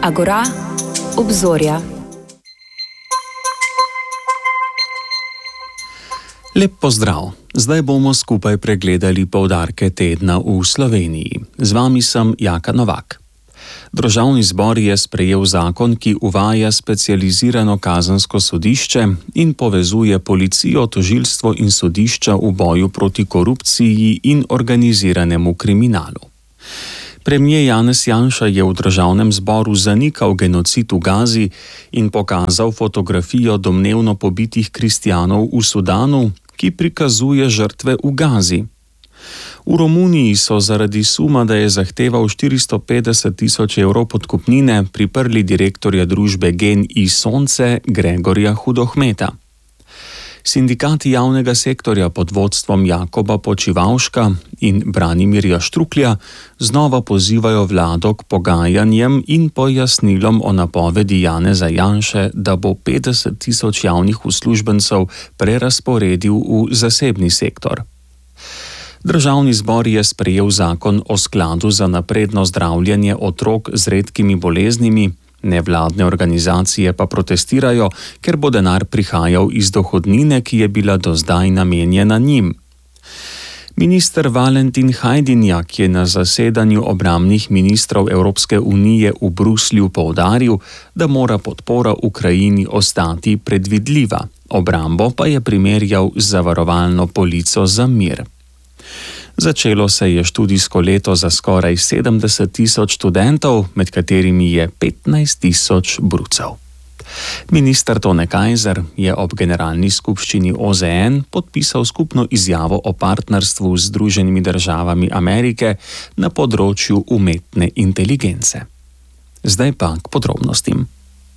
Agora, obzorja. Lep pozdrav! Zdaj bomo skupaj pregledali poudarke tedna v Sloveniji. Z vami sem Jaka Novak. Državni zbor je sprejel zakon, ki uvaja specializirano kazensko sodišče in povezuje policijo, tožilstvo in sodišča v boju proti korupciji in organiziranemu kriminalu. Premier Janez Janša je v državnem zboru zanikal genocid v Gazi in pokazal fotografijo domnevno pobitih kristjanov v Sudanu, ki prikazuje žrtve v Gazi. V Romuniji so zaradi suma, da je zahteval 450.000 evrov podkupnine, priprli direktorja družbe GEN-I Sonce Gregorja Hudohmeta. Sindikati javnega sektorja pod vodstvom Jakoba Počivavška in Branimirja Štruklja znova pozivajo vlado k pogajanjem in pojasnilom o napovedi Janeza Janše, da bo 50.000 javnih uslužbencev prerazporedil v zasebni sektor. Državni zbor je sprejel zakon o skladu za napredno zdravljenje otrok z redkimi boleznimi, nevladne organizacije pa protestirajo, ker bo denar prihajal iz dohodnine, ki je bila do zdaj namenjena njim. Minister Valentin Hajdinjak je na zasedanju obrambnih ministrov Evropske unije v Bruslju poudaril, da mora podpora Ukrajini ostati predvidljiva. Obrambo pa je primerjal z zavarovalno polico za mir. Začelo se je študijsko leto za skoraj 70.000 študentov, med katerimi je 15.000 brucev. Minister Tone Kajzer je ob generalni skupščini OZN podpisal skupno izjavo o partnerstvu z Združenimi državami Amerike na področju umetne inteligence. Zdaj pa k podrobnostim.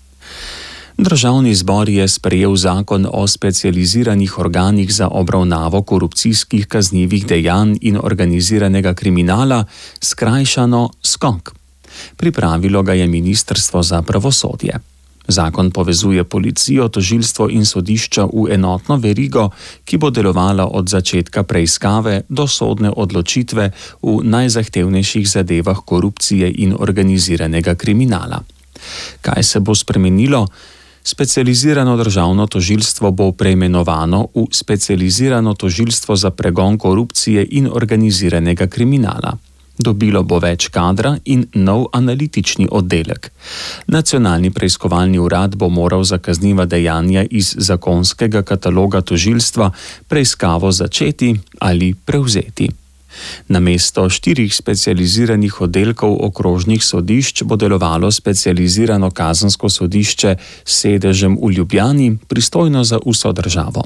Državni zbor je sprejel zakon o specializiranih organih za obravnavo korupcijskih kaznivih dejanj in organiziranega kriminala, skrajšano SKOK. Pripravilo ga je Ministrstvo za pravosodje. Zakon povezuje policijo, tožilstvo in sodišča v enotno verigo, ki bo delovala od začetka preiskave do sodne odločitve v najzahtevnejših zadevah korupcije in organiziranega kriminala. Kaj se bo spremenilo? Specializirano državno tožilstvo bo preimenovano v Specializirano tožilstvo za pregon korupcije in organiziranega kriminala. Dobilo bo več kadra in nov analitični oddelek. Nacionalni preiskovalni urad bo moral za kazniva dejanja iz zakonskega kataloga tožilstva preiskavo začeti ali prevzeti. Namesto 4 specializiranih oddelkov okrožnih sodišč bo delovalo specializirano kazensko sodišče s sedežem v Ljubljani, pristojno za vso državo.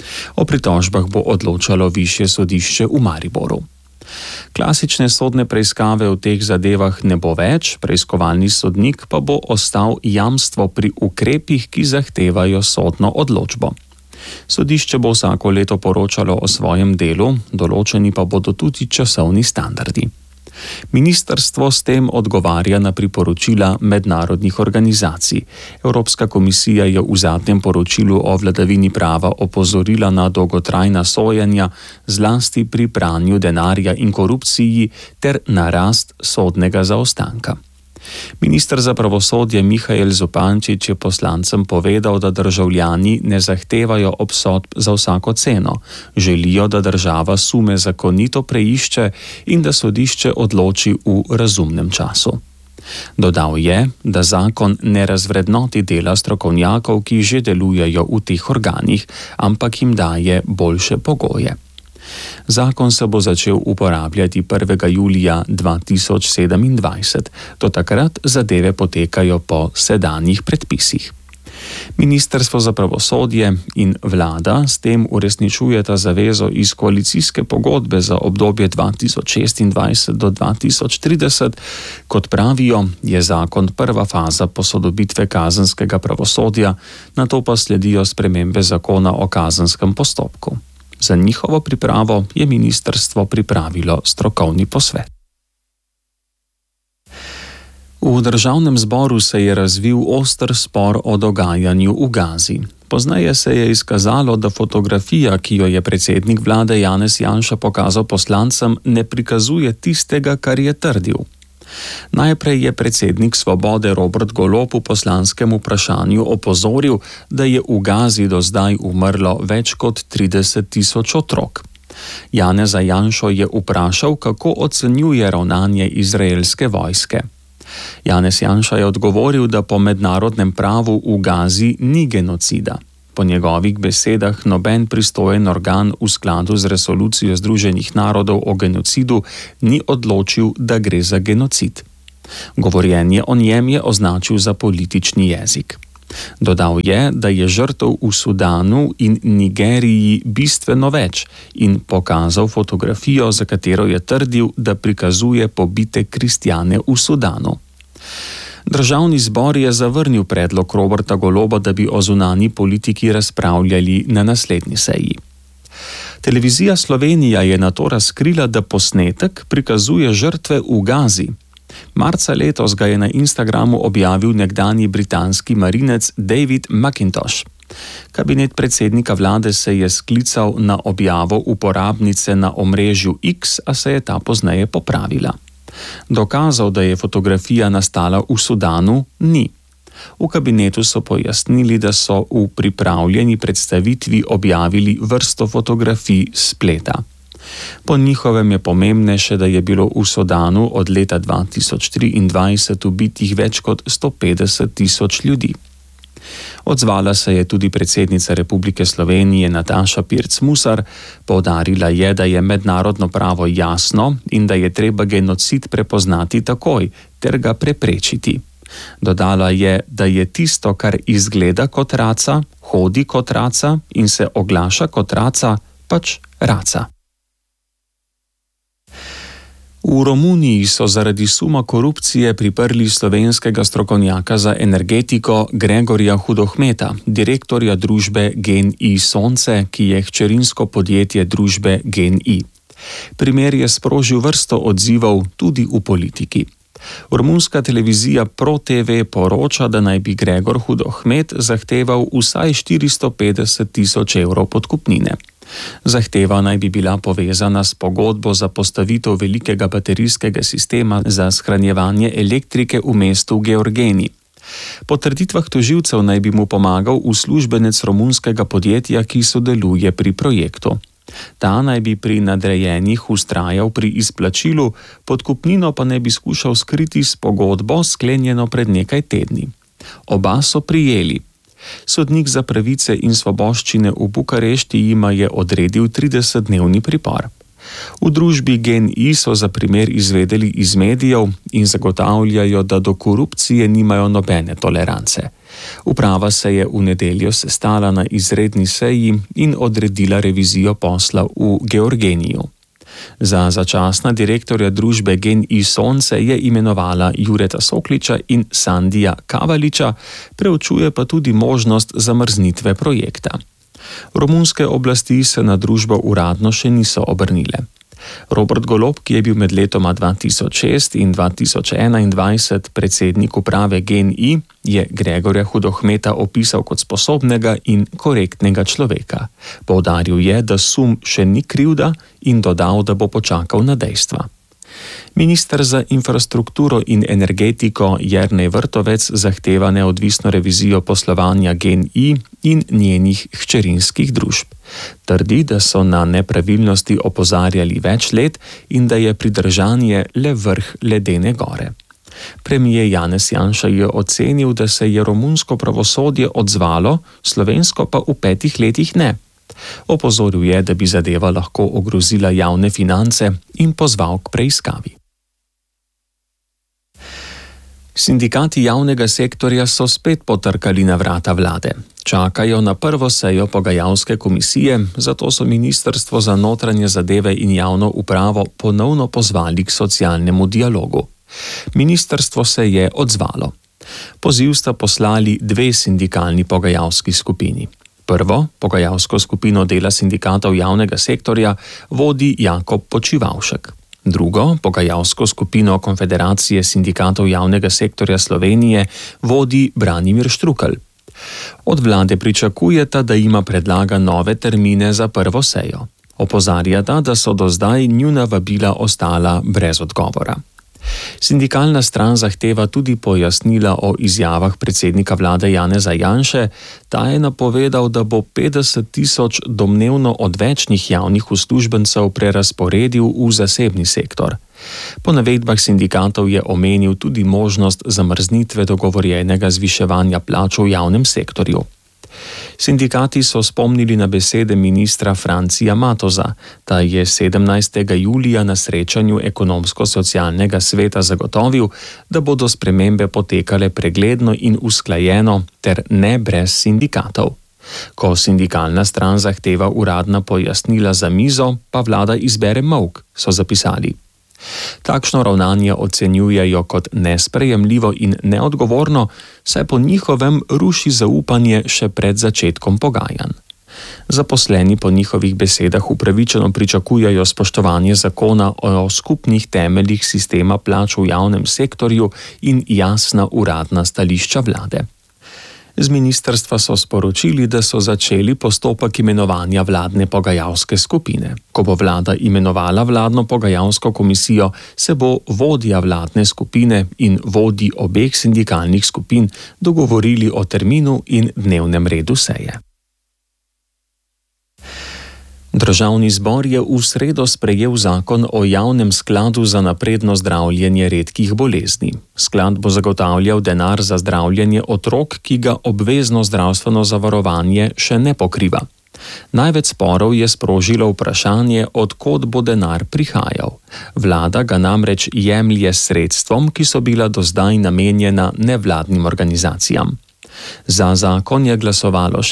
O pritožbah bo odločalo višje sodišče v Mariboru. Klasične sodne preiskave v teh zadevah ne bo več, preiskovalni sodnik pa bo ostal jamstvo pri ukrepih, ki zahtevajo sodno odločbo. Sodišče bo vsako leto poročalo o svojem delu, določeni pa bodo tudi časovni standardi. Ministrstvo s tem odgovarja na priporočila mednarodnih organizacij. Evropska komisija je v zadnjem poročilu o vladavini prava opozorila na dolgotrajna sojenja, zlasti pri pranju denarja in korupciji ter na rast sodnega zaostanka. Minister za pravosodje Mihael Zupančič je poslancem povedal, da državljani ne zahtevajo obsodb za vsako ceno. Želijo, da država sume zakonito preišče in da sodišče odloči v razumnem času. Dodal je, da zakon ne razvrednoti dela strokovnjakov, ki že delujejo v teh organih, ampak jim daje boljše pogoje. Zakon se bo začel uporabljati 1. julija 2027. Do takrat zadeve potekajo po sedanjih predpisih. Ministrstvo za pravosodje in vlada s tem uresničujeta zavezo iz koalicijske pogodbe za obdobje 2026 do 2030. Kot pravijo, je zakon prva faza posodobitve kazenskega pravosodja, nato pa sledijo spremembe zakona o kazenskem postopku. Za njihovo pripravo je ministrstvo pripravilo strokovni posvet. V državnem zboru se je razvil oster spor o dogajanju v Gazi. Pozneje se je izkazalo, da fotografija, ki jo je predsednik vlade Janez Janša pokazal poslancem, ne prikazuje tistega, kar je trdil. Najprej je predsednik Svobode Robert Golob v poslanskem vprašanju opozoril, da je v Gazi do zdaj umrlo več kot 30 000 otrok. Janeza Janšo je vprašal, kako ocenjuje ravnanje izraelske vojske. Janez Janša je odgovoril, da po mednarodnem pravu v Gazi ni genocida. Po njegovih besedah noben pristojen organ v skladu z resolucijo Združenih narodov o genocidu ni odločil, da gre za genocid. Govorjenje o njem je označil za politični jezik. Dodal je, da je žrtev v Sudanu in Nigeriji bistveno več in pokazal fotografijo, za katero je trdil, da prikazuje pobite kristjane v Sudanu. Državni zbor je zavrnil predlog Roberta Goloba, da bi o zunanji politiki razpravljali na naslednji seji. Televizija Slovenija je nato razkrila, da posnetek prikazuje žrtve v Gazi. Marca letos ga je na Instagramu objavil nekdanji britanski marinec David McIntosh. Kabinet predsednika vlade se je sklical na objavo uporabnice na omrežju X, a se je ta pozneje popravila. Dokazal, da je fotografija nastala v Sudanu, ni. V kabinetu so pojasnili, da so v pripravljeni predstavitvi objavili vrsto fotografij s spleta. Po njihovem je pomembnejše, da je bilo v Sudanu od leta 2023 ubitih več kot 150 000 ljudi. Odzvala se je tudi predsednica Republike Slovenije Nataša Pirc Musar, poudarila je, da je mednarodno pravo jasno in da je treba genocid prepoznati takoj ter ga preprečiti. Dodala je, da je tisto, kar izgleda kot raca, hodi kot raca in se oglaša kot raca, pač raca. V Romuniji so zaradi suma korupcije priprli slovenskega strokovnjaka za energetiko Gregorja Hudohmeta, direktorja družbe GEN-I Sonce, ki je hčerinsko podjetje družbe GEN-I. Primer je sprožil vrsto odzivov tudi v politiki. Romunska televizija ProTV poroča, da naj bi Gregor Hudohmet zahteval vsaj 450 000 evrov podkupnine. Zahteva naj bi bila povezana s pogodbo za postavitev velikega baterijskega sistema za shranjevanje elektrike v mestu Gheorgheni. Po trditvah tožilcev naj bi mu pomagal uslužbenec romunskega podjetja, ki sodeluje pri projektu. Ta naj bi pri nadrejenih vztrajal pri izplačilu, podkupnino pa naj bi skušal skriti s pogodbo, sklenjeno pred nekaj tedni. Oba so prijeli. Sodnik za pravice in svoboščine v Bukarešti jima je odredil 30-dnevni pripor. V družbi GEN-I so za primer izvedeli iz medijev in zagotavljajo, da do korupcije nimajo nobene tolerance. Uprava se je v nedeljo sestala na izredni seji in odredila revizijo posla v Gheorgheniju. Za začasna direktorja družbe GEN-I Sonce je imenovala Jureta Sokliča in Sandija Kavaliča, preučuje pa tudi možnost zamrznitve projekta. Romunske oblasti se na družbo uradno še niso obrnile. Robert Golob, ki je bil med letoma 2006 in 2021 predsednik uprave GEN-I, je Gregorja Hudohmeta opisal kot sposobnega in korektnega človeka. Poudaril je, da sum še ni krivda in dodal, da bo počakal na dejstva. Minister za infrastrukturo in energetiko Jernej Vrtovec zahteva neodvisno revizijo poslovanja GEN-I in njenih hčerinskih družb. Trdi, da so na nepravilnosti opozarjali več let in da je pridržanje le vrh ledene gore. Premier Janez Janša je ocenil, da se je romunsko pravosodje odzvalo, slovensko pa v 5 letih ne. Opozoril je, da bi zadeva lahko ogrozila javne finance in pozval k preiskavi. Sindikati javnega sektorja so spet potrkali na vrata vlade. Čakajo na prvo sejo pogajalske komisije, zato so Ministrstvo za notranje zadeve in javno upravo ponovno pozvali k socialnemu dialogu. Ministrstvo se je odzvalo. Poziv sta poslali 2 sindikalni pogajalski skupini. Prvo, pogajalsko skupino dela sindikatov javnega sektorja, vodi Jakob Počivavšek. Drugo, pogajalsko skupino Konfederacije sindikatov javnega sektorja Slovenije, vodi Branimir Štrukelj. Od vlade pričakujeta, da jima predlaga nove termine za prvo sejo. Opozarjata, da so do zdaj njuna vabila ostala brez odgovora. Sindikalna stran zahteva tudi pojasnila o izjavah predsednika vlade Janeza Janše. Ta je napovedal, da bo 50 000 domnevno odvečnih javnih uslužbencev prerazporedil v zasebni sektor. Po navedbah sindikatov je omenil tudi možnost zamrznitve dogovorjenega zviševanja plač v javnem sektorju. Sindikati so spomnili na besede ministra Francija Matoza. Ta je 17. julija na srečanju ekonomsko-socialnega sveta zagotovil, da bodo spremembe potekale pregledno in usklajeno ter ne brez sindikatov. Ko sindikalna stran zahteva uradna pojasnila za mizo, pa vlada izbere molk, so zapisali. Takšno ravnanje ocenjujejo kot nesprejemljivo in neodgovorno, saj po njihovem ruši zaupanje še pred začetkom pogajanj. Zaposleni po njihovih besedah upravičeno pričakujejo spoštovanje zakona o skupnih temeljih sistema plač v javnem sektorju in jasna uradna stališča vlade. Z ministrstva so sporočili, da so začeli postopek imenovanja vladne pogajalske skupine. Ko bo vlada imenovala vladno pogajalsko komisijo, se bo vodja vladne skupine in vodji obeh sindikalnih skupin dogovorili o terminu in dnevnem redu seje. Državni zbor je v sredo sprejel zakon o javnem skladu za napredno zdravljenje redkih bolezni. Sklad bo zagotavljal denar za zdravljenje otrok, ki ga obvezno zdravstveno zavarovanje še ne pokriva. Največ sporov je sprožilo vprašanje, od kod bo denar prihajal. Vlada ga namreč jemlje s sredstvom, ki so bila do zdaj namenjena nevladnim organizacijam. Za zakon je glasovalo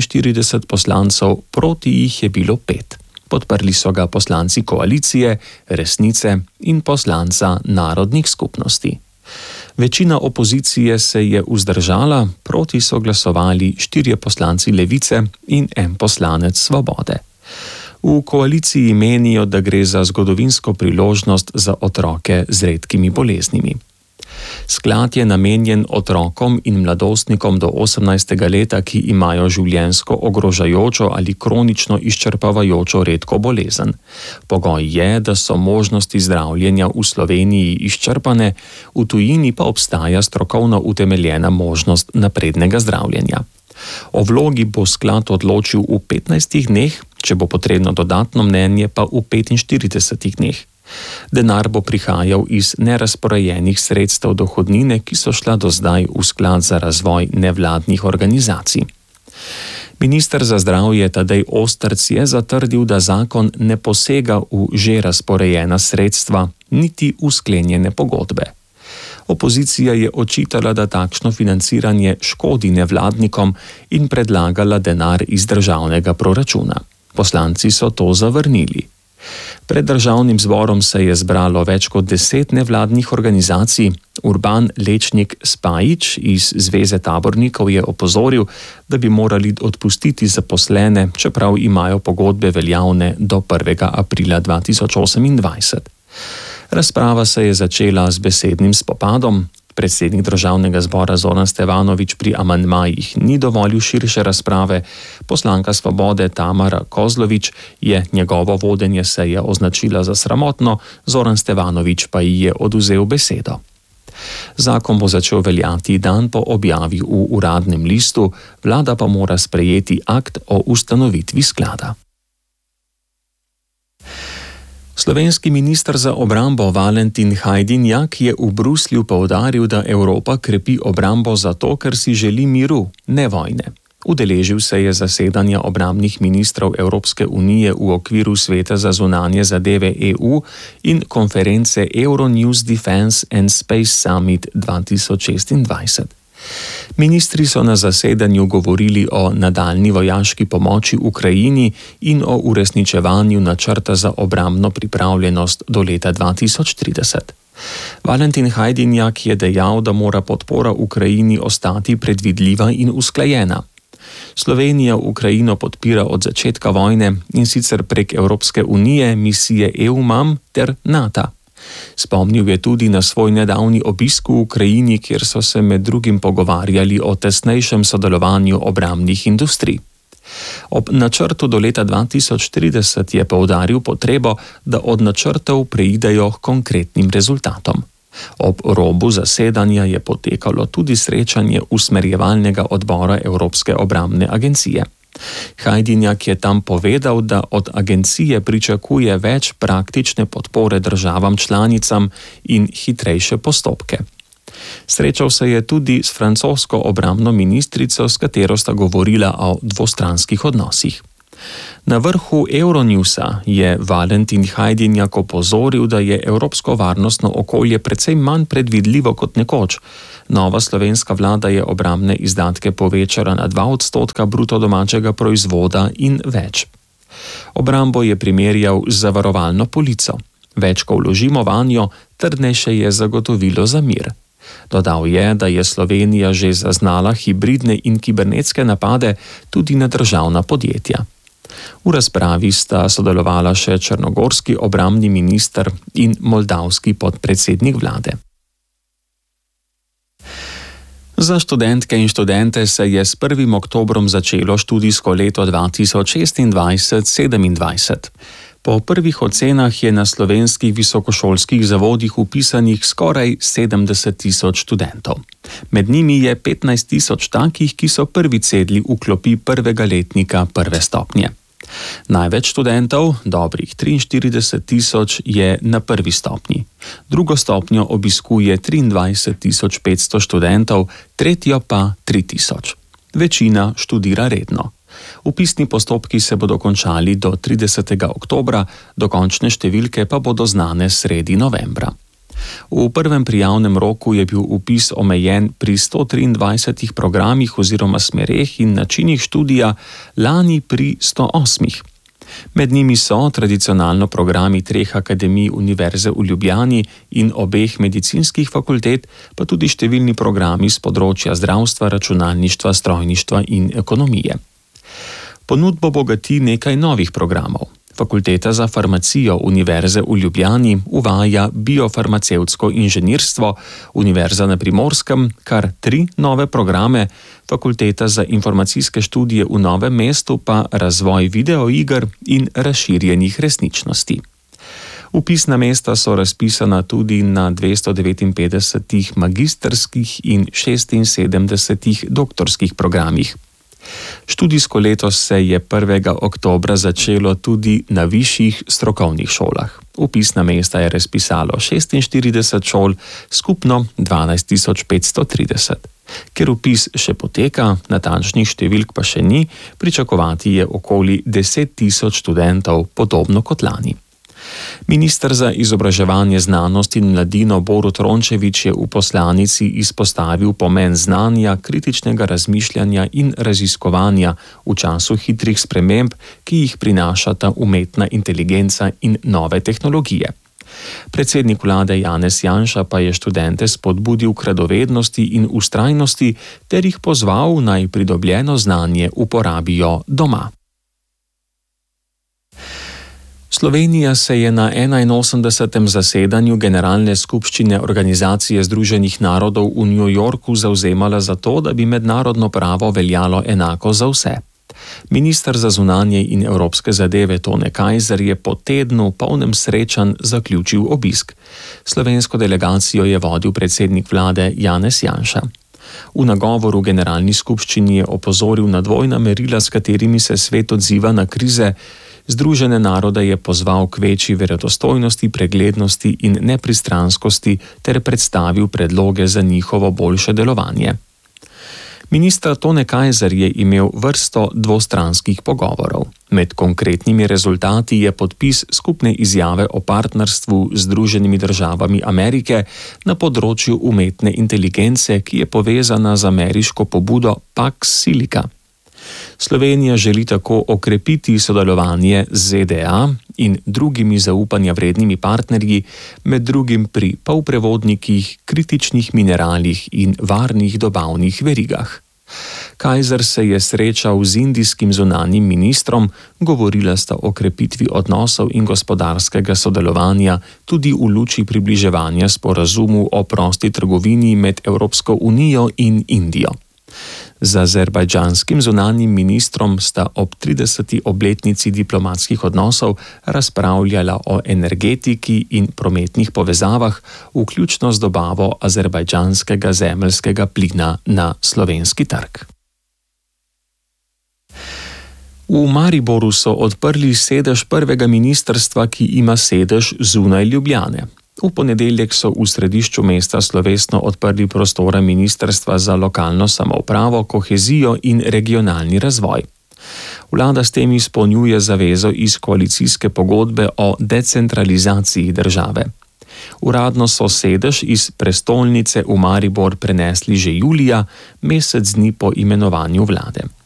46 poslancev, proti jih je bilo 5. Podprli so ga poslanci koalicije, Resnice in poslanca narodnih skupnosti. Večina opozicije se je vzdržala, proti so glasovali 4 poslanci Levice in 1 poslanec Svobode. V koaliciji menijo, da gre za zgodovinsko priložnost za otroke z redkimi boleznimi. Sklad je namenjen otrokom in mladostnikom do 18. leta, ki imajo življenjsko ogrožajočo ali kronično izčrpavajočo redko bolezen. Pogoj je, da so možnosti zdravljenja v Sloveniji izčrpane, v tujini pa obstaja strokovno utemeljena možnost naprednega zdravljenja. O vlogi bo sklad odločil v 15 dneh, če bo potrebno dodatno mnenje, pa v 45 dneh. Denar bo prihajal iz nerazporejenih sredstev dohodnine, ki so šla do zdaj v sklad za razvoj nevladnih organizacij. Minister za zdravje Tadej Ostrc je zatrdil, da zakon ne posega v že razporejena sredstva, niti v sklenjene pogodbe. Opozicija je očitala, da takšno financiranje škodi nevladnikom in predlagala denar iz državnega proračuna. Poslanci so to zavrnili. Pred državnim zborom se je zbralo več kot 10 nevladnih organizacij. Urban Lečnik Spajić iz Zveze tabornikov je opozoril, da bi morali odpustiti zaposlene, čeprav imajo pogodbe veljavne do 1. aprila 2028. Razprava se je začela z besednim spopadom. Predsednik državnega zbora Zoran Stevanović pri amandmajih ni dovolil širše razprave, poslanka Svobode Tamara Kozlovič je njegovo vodenje seje označila za sramotno, Zoran Stevanović pa ji je odvzel besedo. Zakon bo začel veljati dan po objavi v uradnem listu, vlada pa mora sprejeti akt o ustanovitvi sklada. Slovenski minister za obrambo Valentin Hajdinjak je v Bruslju poudaril, da Evropa krepi obrambo zato, ker si želi miru, ne vojne. Udeležil se je zasedanja obrambnih ministrov Evropske unije v okviru Sveta za zunanje zadeve EU in konference Euronews Defense and Space Summit 2026. Ministri so na zasedanju govorili o nadaljnji vojaški pomoči Ukrajini in o uresničevanju načrta za obrambno pripravljenost do leta 2030. Valentin Hajdinjak je dejal, da mora podpora Ukrajini ostati predvidljiva in usklajena. Slovenija Ukrajino podpira od začetka vojne in sicer prek Evropske unije, misije EUMAM ter NATO. Spomnil je tudi na svoj nedavni obisk v Ukrajini, kjer so se med drugim pogovarjali o tesnejšem sodelovanju obrambnih industrij. Ob načrtu do leta 2030 je poudaril potrebo, da od načrtov preidejo k konkretnim rezultatom. Ob robu zasedanja je potekalo tudi srečanje usmerjevalnega odbora Evropske obrambne agencije. Hajdinjak je tam povedal, da od agencije pričakuje več praktične podpore državam članicam in hitrejše postopke. Srečal se je tudi s francosko obrambno ministrico, s katero sta govorila o dvostranskih odnosih. Na vrhu Euronewsa je Valentin Hajdinjak opozoril, da je evropsko varnostno okolje precej manj predvidljivo kot nekoč. Nova slovenska vlada je obrambne izdatke povečala na 2% bruto domačega proizvoda in več. Obrambo je primerjal z zavarovalno polico. Več ko vložimo vanjo, trdnejše je zagotovilo za mir. Dodal je, da je Slovenija že zaznala hibridne in kibernetske napade tudi na državna podjetja. V razpravi sta sodelovala še črnogorski obrambni minister in moldavski podpredsednik vlade. Za študentke in študente se je s 1. oktobrom začelo študijsko leto 2026-27. Po prvih ocenah je na slovenskih visokošolskih zavodih vpisanih skoraj 70.000 študentov. Med njimi je 15.000 takih, ki so prvič sedli v klopi prvega letnika prve stopnje. Največ študentov, dobrih 43.000, je na prvi stopnji. Drugo stopnjo obiskuje 23.500 študentov, tretjo pa 3.000. Večina študira redno. Vpisni postopki se bodo končali do 30. oktobra, dokončne številke pa bodo znane sredi novembra. V prvem prijavnem roku je bil vpis omejen pri 123 programih oziroma smereh in načinih študija, lani pri 108. Med njimi so tradicionalno programi 3 akademij Univerze v Ljubljani in obeh medicinskih fakultet, pa tudi številni programi z področja zdravstva, računalništva, strojništva in ekonomije. Ponudbo bogati nekaj novih programov. Fakulteta za farmacijo Univerze v Ljubljani uvaja biofarmacevtsko inženirstvo, Univerza na Primorskem kar 3 nove programe, Fakulteta za informacijske študije v Novem mestu pa razvoj videoiger in razširjenih resničnosti. Vpisna mesta so razpisana tudi na 259 magistrskih in 76 doktorskih programih. Študijsko leto se je 1. oktobra začelo tudi na višjih strokovnih šolah. Vpisna mesta je razpisalo 46 šol, skupno 12.530. Ker vpis še poteka, natančnih številk pa še ni, pričakovati je okoli 10.000 študentov, podobno kot lani. Minister za izobraževanje, znanost in mladino Borut Rončević je v poslanici izpostavil pomen znanja, kritičnega razmišljanja in raziskovanja v času hitrih sprememb, ki jih prinašata umetna inteligenca in nove tehnologije. Predsednik vlade Janez Janša pa je študente spodbudil k radovednosti in vztrajnosti ter jih pozval, naj pridobljeno znanje uporabijo doma. Slovenija se je na 81. zasedanju Generalne skupščine Organizacije združenih narodov v New Yorku zavzemala za to, da bi mednarodno pravo veljalo enako za vse. Minister za zunanje in evropske zadeve Tone Kajzer je po tednu polnem srečanj zaključil obisk. Slovensko delegacijo je vodil predsednik vlade Janez Janša. V nagovoru Generalni skupščini je opozoril na dvojna merila, s katerimi se svet odziva na krize. Združene narode je pozval k večji verodostojnosti, preglednosti in nepristranskosti ter predstavil predloge za njihovo boljše delovanje. Minister Tone Kajzer je imel vrsto dvostranskih pogovorov. Med konkretnimi rezultati je podpis skupne izjave o partnerstvu z Združenimi državami Amerike na področju umetne inteligence, ki je povezana z ameriško pobudo Pax Silica. Slovenija želi tako okrepiti sodelovanje z ZDA in drugimi zaupanja vrednimi partnerji, med drugim pri polprevodnikih, kritičnih mineralih in varnih dobavnih verigah. Kajzer se je srečal z indijskim zunanjim ministrom, govorila sta o krepitvi odnosov in gospodarskega sodelovanja tudi v luči približevanja sporazumu o prosti trgovini med Evropsko unijo in Indijo. Z azerbajdžanskim zunanjim ministrom sta ob 30. obletnici diplomatskih odnosov razpravljala o energetiki in prometnih povezavah, vključno z dobavo azerbajdžanskega zemeljskega plina na slovenski trg. V Mariboru so odprli sedež prvega ministrstva, ki ima sedež zunaj Ljubljane. V ponedeljek so v središču mesta slovesno odprli prostore Ministrstva za lokalno samoupravo, kohezijo in regionalni razvoj. Vlada s tem izpolnjuje zavezo iz koalicijske pogodbe o decentralizaciji države. Uradno so sedež iz prestolnice v Maribor prenesli že julija, mesec dni po imenovanju vlade.